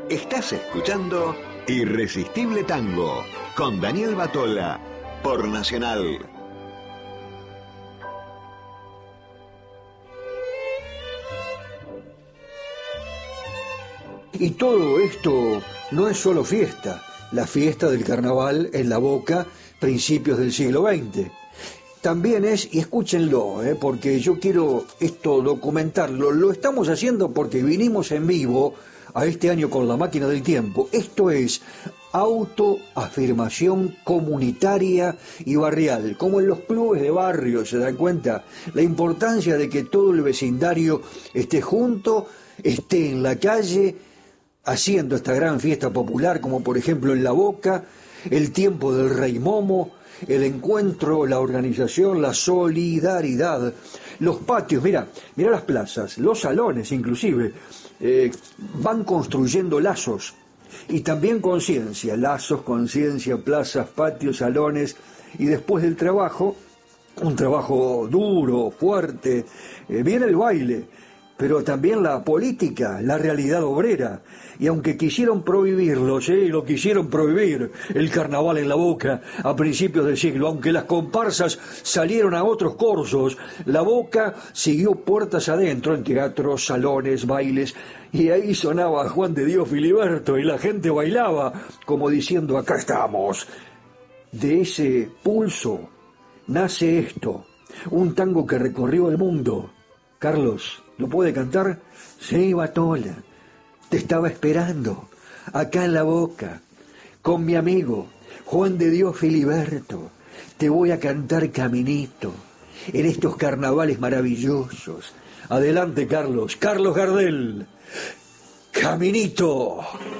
Estás escuchando Irresistible Tango con Daniel Batola por Nacional. Y todo esto no es solo fiesta. La fiesta del carnaval en La Boca, principios del siglo XX. También es, y escúchenlo, porque yo quiero esto documentarlo, lo estamos haciendo porque vinimos en vivo a este año con la máquina del tiempo. Esto es autoafirmación comunitaria y barrial, como en los clubes de barrio, ¿se dan cuenta? La importancia de que todo el vecindario esté junto, esté en la calle, haciendo esta gran fiesta popular, como por ejemplo en La Boca, el tiempo del Rey Momo, el encuentro, la organización, la solidaridad, los patios, mira las plazas, los salones inclusive, van construyendo lazos y también conciencia, lazos, conciencia, plazas, patios, salones, y después del trabajo, un trabajo duro, fuerte, viene el baile, pero también la política, la realidad obrera. Y aunque quisieron prohibirlo, lo quisieron prohibir, el carnaval en La Boca a principios del siglo, aunque las comparsas salieron a otros corsos, La Boca siguió puertas adentro en teatros, salones, bailes, y ahí sonaba Juan de Dios Filiberto y la gente bailaba como diciendo: acá estamos. De ese pulso nace esto, un tango que recorrió el mundo. Carlos, ¿lo puede cantar? Sí, Batola. Te estaba esperando, acá en La Boca, con mi amigo Juan de Dios Filiberto. Te voy a cantar Caminito, en estos carnavales maravillosos. Adelante, Carlos. Carlos Gardel. Caminito.